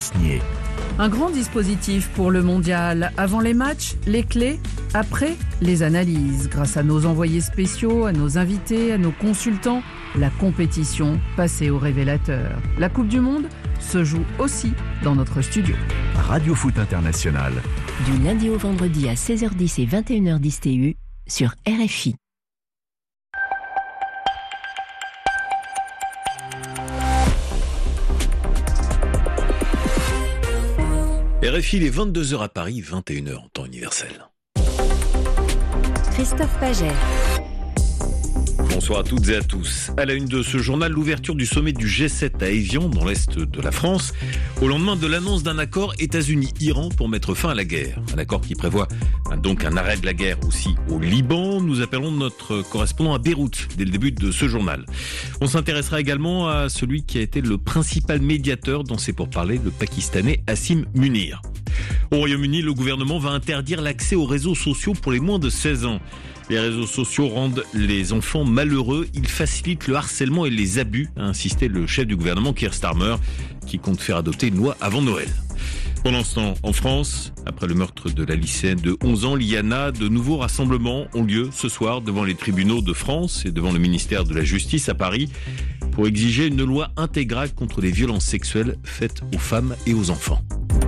Cosnier. Un grand dispositif pour le mondial. Avant les matchs, les clés. Après, les analyses. Grâce à nos envoyés spéciaux, à nos invités, à nos consultants, la compétition passée au révélateur. La Coupe du Monde se joue aussi dans notre studio. Radio Foot International. Du lundi au vendredi à 16h10 et 21h10 TU sur RFI. RFI, il est 22h à Paris, 21h en temps universel. Christophe Paget. Bonsoir à toutes et à tous. À la une de ce journal, l'ouverture du sommet du G7 à Évian, dans l'est de la France, au lendemain de l'annonce d'un accord États-Unis-Iran pour mettre fin à la guerre. Un accord qui prévoit donc un arrêt de la guerre aussi au Liban. Nous appelons notre correspondant à Beyrouth dès le début de ce journal. On s'intéressera également à celui qui a été le principal médiateur dans ces pourparlers, le Pakistanais Asim Munir. Au Royaume-Uni, le gouvernement va interdire l'accès aux réseaux sociaux pour les moins de 16 ans. Les réseaux sociaux rendent les enfants malheureux, ils facilitent le harcèlement et les abus, a insisté le chef du gouvernement Keir Starmer, qui compte faire adopter une loi avant Noël. Pendant ce temps, en France, après le meurtre de la lycéenne de 11 ans, Liana, de nouveaux rassemblements ont lieu ce soir devant les tribunaux de France et devant le ministère de la Justice à Paris pour exiger une loi intégrale contre les violences sexuelles faites aux femmes et aux enfants.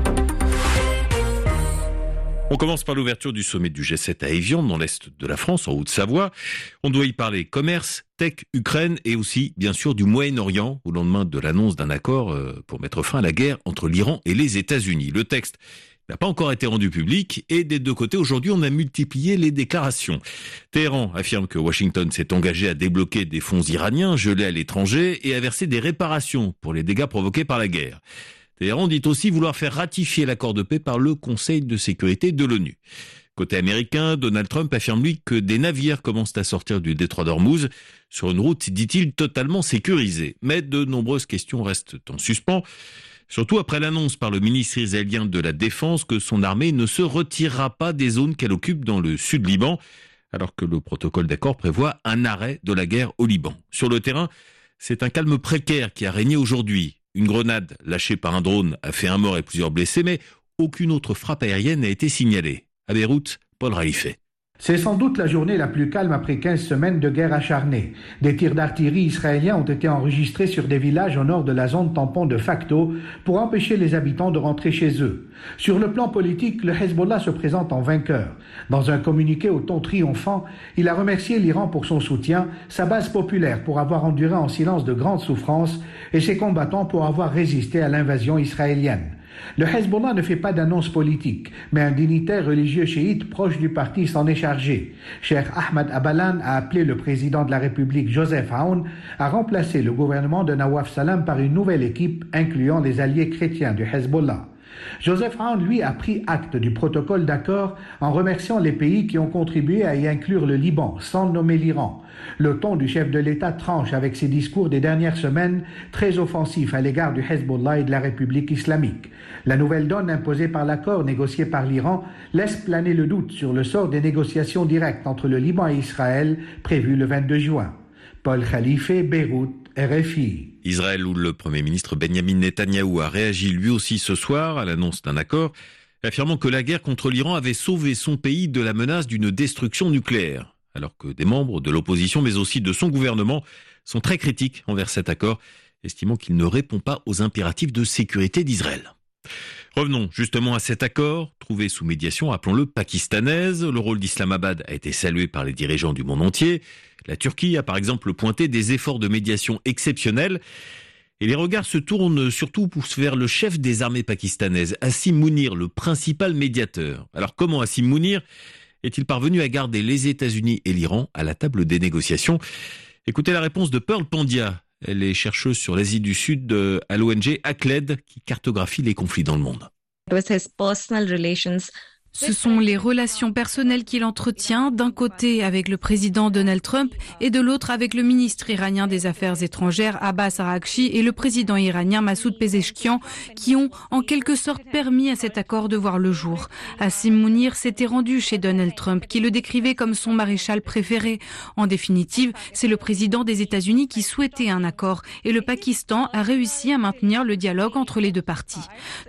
On commence par l'ouverture du sommet du G7 à Évian, dans l'est de la France, en Haute-Savoie. On doit y parler commerce, tech, Ukraine et aussi, bien sûr, du Moyen-Orient, au lendemain de l'annonce d'un accord pour mettre fin à la guerre entre l'Iran et les États-Unis. Le texte n'a pas encore été rendu public et des deux côtés, aujourd'hui, on a multiplié les déclarations. Téhéran affirme que Washington s'est engagé à débloquer des fonds iraniens gelés à l'étranger et à verser des réparations pour les dégâts provoqués par la guerre. Téhéran dit aussi vouloir faire ratifier l'accord de paix par le Conseil de sécurité de l'ONU. Côté américain, Donald Trump affirme lui que des navires commencent à sortir du détroit d'Ormuz sur une route, dit-il, totalement sécurisée. Mais de nombreuses questions restent en suspens, surtout après l'annonce par le ministre israélien de la Défense que son armée ne se retirera pas des zones qu'elle occupe dans le sud Liban, alors que le protocole d'accord prévoit un arrêt de la guerre au Liban. Sur le terrain, c'est un calme précaire qui a régné aujourd'hui. Une grenade lâchée par un drone a fait un mort et plusieurs blessés, mais aucune autre frappe aérienne n'a été signalée. À Beyrouth, Paul Ralifet. C'est sans doute la journée la plus calme après 15 semaines de guerre acharnée. Des tirs d'artillerie israéliens ont été enregistrés sur des villages au nord de la zone tampon de facto pour empêcher les habitants de rentrer chez eux. Sur le plan politique, le Hezbollah se présente en vainqueur. Dans un communiqué au ton triomphant, il a remercié l'Iran pour son soutien, sa base populaire pour avoir enduré en silence de grandes souffrances et ses combattants pour avoir résisté à l'invasion israélienne. Le Hezbollah ne fait pas d'annonce politique, mais un dignitaire religieux chiite proche du parti s'en est chargé. Cheikh Ahmad Abalan a appelé le président de la République, Joseph Aoun, à remplacer le gouvernement de Nawaf Salam par une nouvelle équipe incluant les alliés chrétiens du Hezbollah. Joseph Aoun, lui, a pris acte du protocole d'accord en remerciant les pays qui ont contribué à y inclure le Liban, sans nommer l'Iran. Le ton du chef de l'État tranche avec ses discours des dernières semaines, très offensifs à l'égard du Hezbollah et de la République islamique. La nouvelle donne imposée par l'accord négocié par l'Iran laisse planer le doute sur le sort des négociations directes entre le Liban et Israël prévues le 22 juin. Paul Khalife, Beyrouth, RFI. Israël, où le Premier ministre Benjamin Netanyahou a réagi lui aussi ce soir à l'annonce d'un accord, affirmant que la guerre contre l'Iran avait sauvé son pays de la menace d'une destruction nucléaire. Alors que des membres de l'opposition, mais aussi de son gouvernement, sont très critiques envers cet accord, estimant qu'il ne répond pas aux impératifs de sécurité d'Israël. Revenons justement à cet accord, trouvé sous médiation, appelons-le pakistanaise. Le rôle d'Islamabad a été salué par les dirigeants du monde entier. La Turquie a par exemple pointé des efforts de médiation exceptionnels. Et les regards se tournent surtout vers le chef des armées pakistanaises, Asim Munir, le principal médiateur. Alors comment Asim Munir est-il parvenu à garder les États-Unis et l'Iran à la table des négociations? Écoutez la réponse de Pearl Pandya. Elle est chercheuse sur l'Asie du Sud à l'ONG ACLED qui cartographie les conflits dans le monde. Ce sont les relations personnelles qu'il entretient, d'un côté avec le président Donald Trump et de l'autre avec le ministre iranien des Affaires étrangères Abbas Araghchi et le président iranien Massoud Pezeshkian, qui ont en quelque sorte permis à cet accord de voir le jour. Asim Munir s'était rendu chez Donald Trump, qui le décrivait comme son maréchal préféré. En définitive, c'est le président des États-Unis qui souhaitait un accord et le Pakistan a réussi à maintenir le dialogue entre les deux parties.